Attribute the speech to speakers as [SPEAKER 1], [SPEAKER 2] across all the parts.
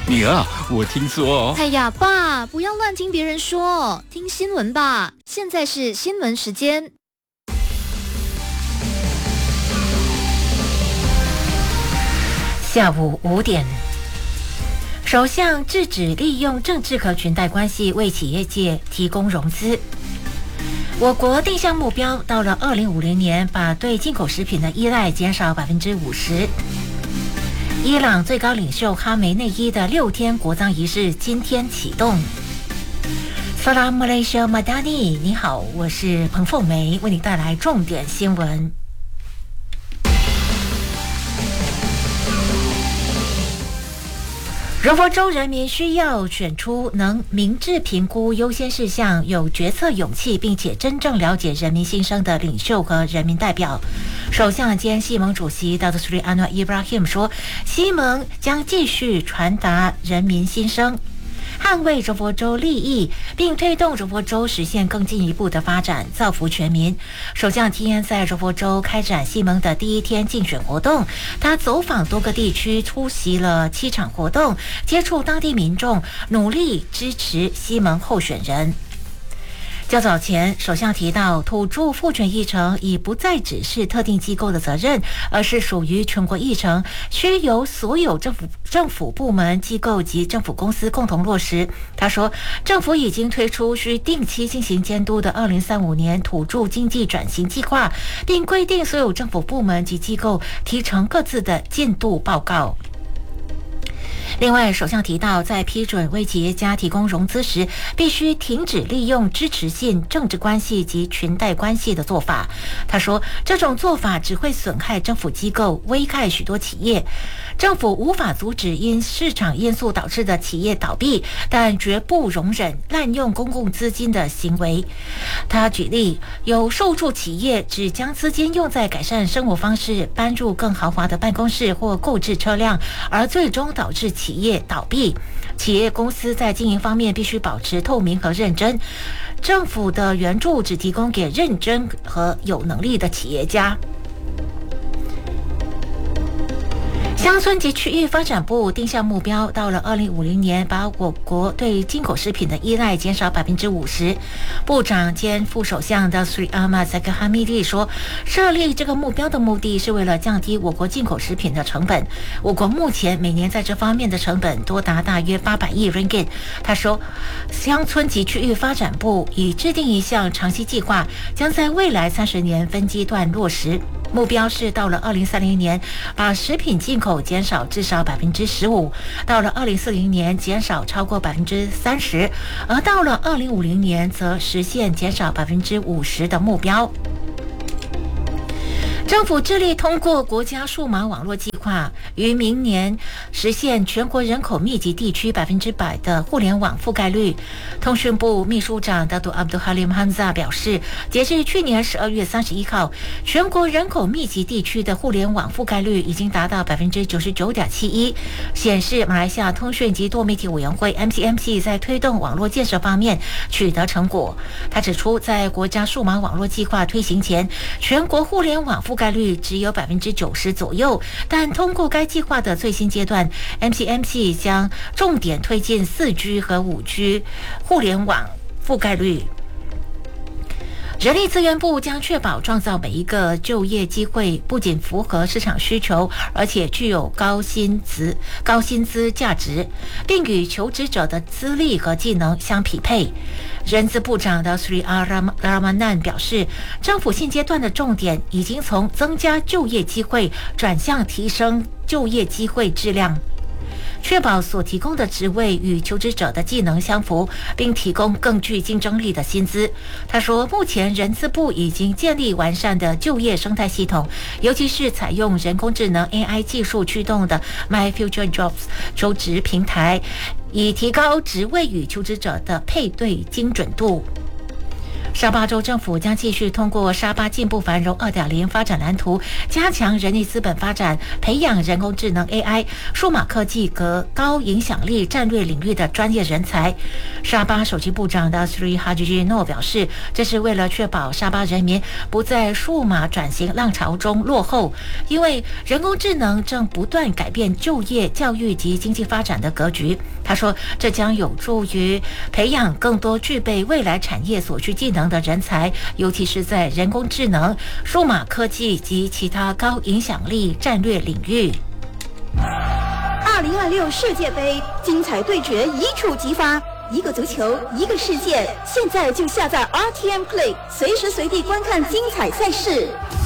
[SPEAKER 1] 女儿，我听说
[SPEAKER 2] 哎呀，爸，不要乱听别人说，听新闻吧。现在是新闻时间。
[SPEAKER 3] 下午5点，首相制止利用政治和裙带关系为企业界提供融资。我国定向目标，到了2050年，把对进口食品的依赖减少50%。伊朗最高领袖哈梅内伊的6天国葬仪式今天启动。Salam Malaysia Madani， 你好，我是彭凤梅，为你带来重点新闻。柔佛州人民需要选出能明智评估优先事项、有决策勇气，并且真正了解人民心声的领袖和人民代表。首相兼西盟主席 Dr. Sri Anwar Ibrahim 说，西盟将继续传达人民心声，捍卫柔佛州利益，并推动柔佛州实现更进一步的发展，造福全民。首相提前在柔佛州开展西盟的第1天竞选活动，他走访多个地区，出席了7场活动，接触当地民众，努力支持西盟候选人。较早前，首相提到，土著赋权议程已不再只是特定机构的责任，而是属于全国议程，需由所有政府部门、机构及政府公司共同落实。他说，政府已经推出需定期进行监督的2035年土著经济转型计划，并规定所有政府部门及机构提呈各自的进度报告。另外，首相提到，在批准为企业家提供融资时，必须停止利用支持性政治关系及裙带关系的做法。他说，这种做法只会损害政府机构，危害许多企业。政府无法阻止因市场因素导致的企业倒闭，但绝不容忍滥用公共资金的行为。他举例，有受助企业只将资金用在改善生活方式、搬入更豪华的办公室或购置车辆，而最终导致企业倒闭。企业公司在经营方面必须保持透明和认真，政府的援助只提供给认真和有能力的企业家。乡村及区域发展部定下目标，到了2050年，把我国对进口食品的依赖减少50%。部长兼副首相的 Sri Ahmad Zahid Hamidi 说，设立这个目标的目的是为了降低我国进口食品的成本。我国目前每年在这方面的成本多达大约800亿 ringgit。他说，乡村及区域发展部已制定一项长期计划，将在未来30年分阶段落实。目标是到了2030年，把食品进口减少至少15%，到了2040年减少超过30%，而到了2050年则实现减少50%的目标。政府致力通过国家数码网络计划，于明年实现全国人口密集地区100%的互联网覆盖率。通讯部秘书长Datuk Abdul Halim Hamzah 表示，截至去年12月31号，全国人口密集地区的互联网覆盖率已经达到99.71%，显示马来西亚通讯及多媒体委员会 MCMC 在推动网络建设方面取得成果。他指出，在国家数码网络计划推行前，全国互联网覆盖率只有90%左右，但通过该计划的最新阶段， MCMC 将重点推进4G 和5G 互联网覆盖率。人力资源部将确保创造每一个就业机会不仅符合市场需求，而且具有高薪资价值，并与求职者的资历和技能相匹配。人资部长的 Sri Ramanan 表示，政府现阶段的重点已经从增加就业机会转向提升就业机会质量，确保所提供的职位与求职者的技能相符，并提供更具竞争力的薪资。他说，目前人资部已经建立完善的就业生态系统，尤其是采用人工智能 AI 技术驱动的 My Future Jobs 求职平台，以提高职位与求职者的配对精准度。 沙巴州政府将继续通过沙巴进步繁荣 2.0 发展蓝图，加强人力资本发展，培养人工智能 AI、数码科技和高影响力战略领域的专业人才。沙巴首席部长的 Sri Haji Noor 表示，这是为了确保沙巴人民不在数码转型浪潮中落后，因为人工智能正不断改变就业、教育及经济发展的格局。他说，这将有助于培养更多具备未来产业所需技能的人才，尤其是在人工智能、数码科技及其他高影响力战略领域。
[SPEAKER 4] 2026世界杯精彩对决一触即发，一个足球，一个世界。现在就下载 RTM Play， 随时随地观看精彩赛事。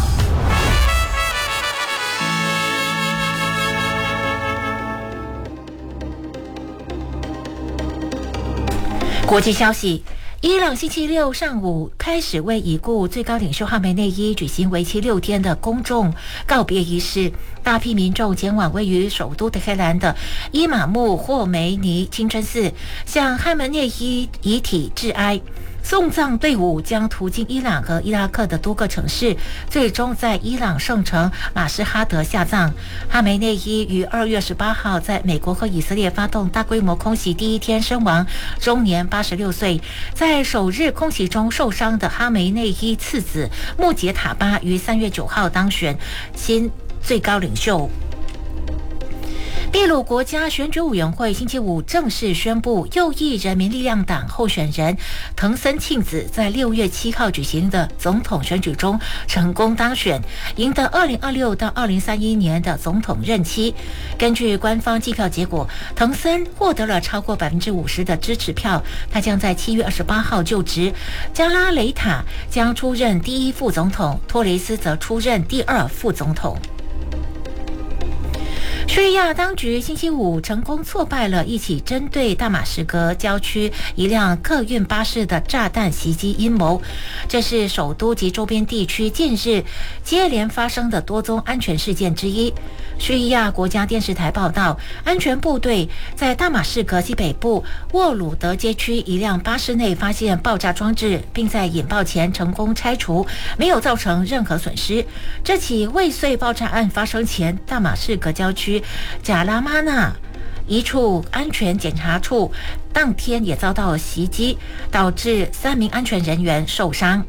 [SPEAKER 3] 国际消息，伊朗星期六上午开始为已故最高领袖哈梅内伊举行为期6天的公众告别仪式，大批民众前往位于首都德黑兰的伊玛目霍梅尼清真寺，向哈梅内伊遗体致哀。送葬队伍将途经伊朗和伊拉克的多个城市，最终在伊朗圣城马什哈德下葬。哈梅内伊于2月18号在美国和以色列发动大规模空袭第一天身亡，终年86岁。在首日空袭中受伤的哈梅内伊次子穆杰塔巴于3月9号当选新最高领袖。秘鲁国家选举委员会星期五正式宣布，右翼人民力量党候选人藤森庆子在6月7号举行的总统选举中成功当选，赢得2026到2031年的总统任期。根据官方计票结果，藤森获得了超过50%的支持票，他将在7月28号就职。加拉雷塔将出任第1副总统，托雷斯则出任第2副总统。叙利亚当局星期五成功挫败了一起针对大马士革郊区一辆客运巴士的炸弹袭击阴谋，这是首都及周边地区近日接连发生的多宗安全事件之一。叙利亚国家电视台报道，安全部队在大马士革西北部沃鲁德街区一辆巴士内发现爆炸装置，并在引爆前成功拆除，没有造成任何损失。这起未遂爆炸案发生前，大马士革郊区贾拉马纳一处安全检查处当天也遭到袭击，导致3名安全人员受伤。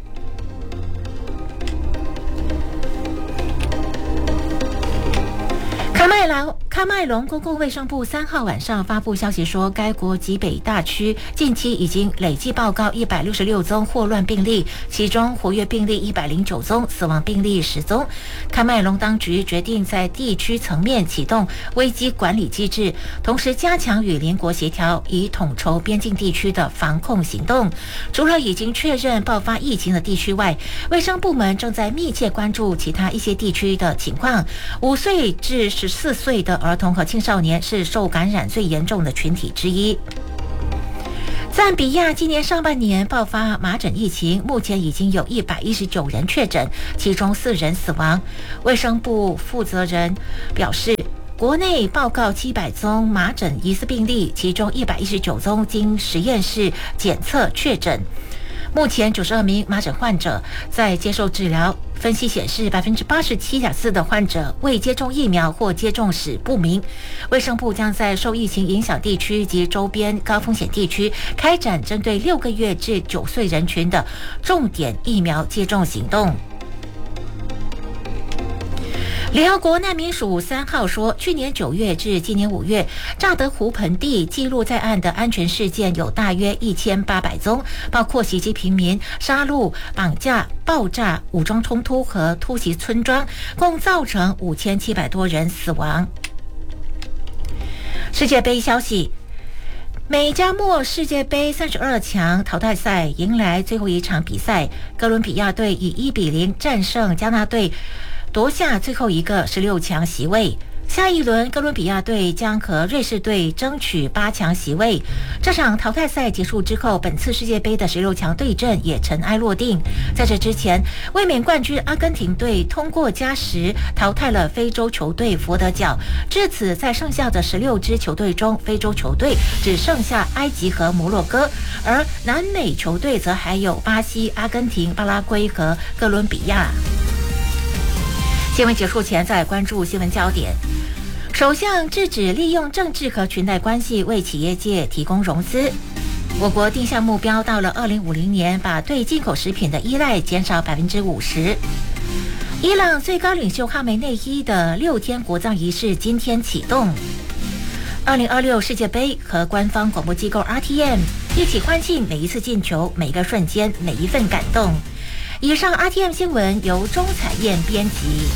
[SPEAKER 3] 喀麦隆公共卫生部3号晚上发布消息说，该国极北大区近期已经累计报告166宗霍乱病例，其中活跃病例109宗，死亡病例10宗。喀麦隆当局决定在地区层面启动危机管理机制，同时加强与邻国协调，以统筹边境地区的防控行动。除了已经确认爆发疫情的地区外，卫生部门正在密切关注其他一些地区的情况。5岁至14岁的儿童和青少年是受感染最严重的群体之一。赞比亚今年上半年爆发麻疹疫情，目前已经有119人确诊，其中4人死亡。卫生部负责人表示，国内报告700宗麻疹疑似病例，其中119宗经实验室检测确诊。目前92名麻疹患者在接受治疗，分析显示87.4%的患者未接种疫苗或接种史不明。卫生部将在受疫情影响地区及周边高风险地区开展针对6个月至9岁人群的重点疫苗接种行动。联合国难民署3号说，去年9月至今年5月，乍得湖盆地记录在案的安全事件有大约1800宗，包括袭击平民、杀戮、绑架、爆炸、武装冲突和突袭村庄，共造成5700多人死亡。世界杯消息，美加墨世界杯32强淘汰赛迎来最后一场比赛，哥伦比亚队以1-0战胜加纳队，夺下最后一个16强席位。 下一轮哥伦比亚队将和瑞士队争取8强席位。这场淘汰赛结束之后，本次世界杯的16强对阵也尘埃落定。在这之前，卫冕冠军阿根廷队通过加时淘汰了非洲球队佛得角，至此在剩下的16支球队中，非洲球队只剩下埃及和摩洛哥，而南美球队则还有巴西、阿根廷、巴拉圭和哥伦比亚。新闻结束前，再关注新闻焦点。首相制止利用政治和裙带关系为企业界提供融资。我国定下目标，到了2050年，把对进口食品的依赖减少50%。伊朗最高领袖哈梅内伊的6天国葬仪式今天启动。2026世界杯和官方广播机构 RTM 一起欢庆每一次进球、每一个瞬间、每一份感动。以上 RTM 新闻由钟彩燕编辑。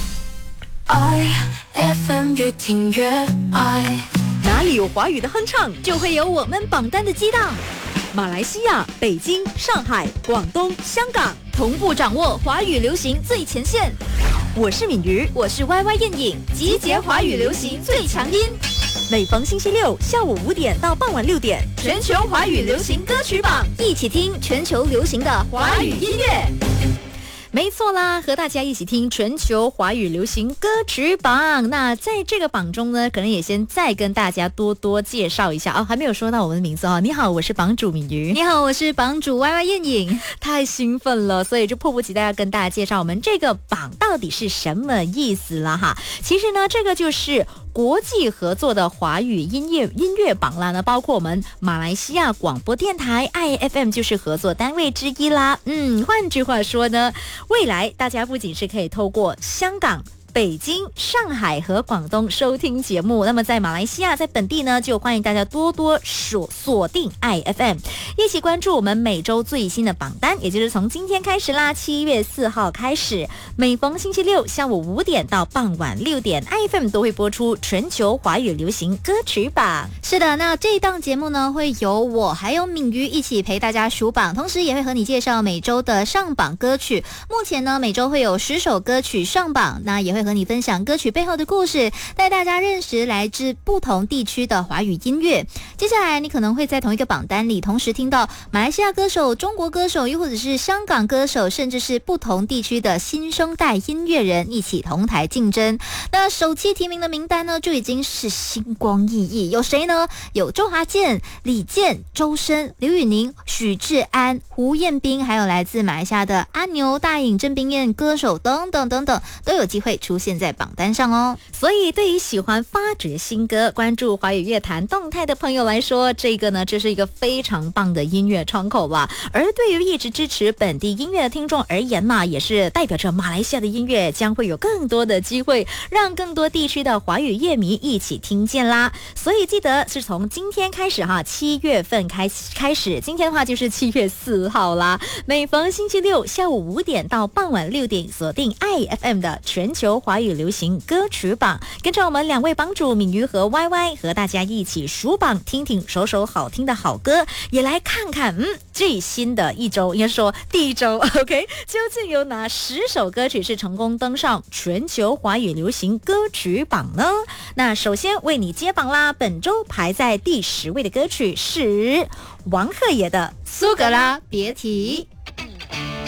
[SPEAKER 5] FM 越听越爱，
[SPEAKER 4] 哪里有华语的哼唱，就会有我们榜单的激荡。马来西亚、北京、上海、广东、香港
[SPEAKER 2] 同步掌握华语流行最前线。
[SPEAKER 4] 我是敏瑜，
[SPEAKER 2] 我是 YY 燕颖，集结华语流行最强音。
[SPEAKER 4] 每逢星期六下午5点到傍晚6点，
[SPEAKER 2] 全球华语流行歌曲榜，一起听全球流行的华语音乐。没错啦，和大家一起听全球华语流行歌曲榜。那在这个榜中呢，可能也先再跟大家多多介绍一下哦，还没有说到我们的名字哦。你好，我是榜主敏瑜。你好，我是榜主 YY 燕颖。 太兴奋了，所以就迫不及待要跟大家介绍我们这个榜到底是什么意思了哈。其实呢，这个就是国际合作的华语音乐榜啦，呢包括我们马来西亚广播电台 IFM 就是合作单位之一啦。换句话说呢，未来大家不仅是可以透过香港、北京、上海和广东收听节目，那么在马来西亚在本地呢，就欢迎大家多多锁定 IFM， 一起关注我们每周最新的榜单，也就是从今天开始啦，7月4号开始，每逢星期六下午5点到傍晚6点 IFM 都会播出全球华语流行歌曲榜。是的，那这一档节目呢，会由我还有敏瑜一起陪大家数榜，同时也会和你介绍每周的上榜歌曲。目前呢，每周会有10首歌曲上榜，那也会和你分享歌曲背后的故事，带大家认识来自不同地区的华语音乐。接下来你可能会在同一个榜单里同时听到马来西亚歌手、中国歌手，又或者是香港歌手，甚至是不同地区的新生代音乐人一起同台竞争。那首期提名的名单呢，就已经是星光熠熠，有谁呢？有周华健、李健、周深、刘宇宁、许志安、胡彦斌，还有来自马来西亚的阿牛、大颖、郑冰燕歌手等等等等，都有机会出现在榜单上哦。所以对于喜欢发掘新歌、关注华语乐坛动态的朋友来说，这个呢，这是一个非常棒的音乐窗口吧。而对于一直支持本地音乐的听众而言嘛，也是代表着马来西亚的音乐将会有更多的机会，让更多地区的华语乐迷一起听见啦。所以记得是从今天开始哈，7月份开始，今天的话就是7月4号啦。每逢星期六下午5点到傍晚6点，锁定 IFM 的全球华语流行歌曲榜，跟着我们2位榜主敏瑜和 YY 和大家一起数榜，听听首首好听的好歌，也来看看最新的一周，应该说第一周 OK， 究竟有哪10首歌曲是成功登上全球华语流行歌曲榜呢？那首先为你揭榜啦，本周排在第10位的歌曲是王鹤野的《苏格拉别提》。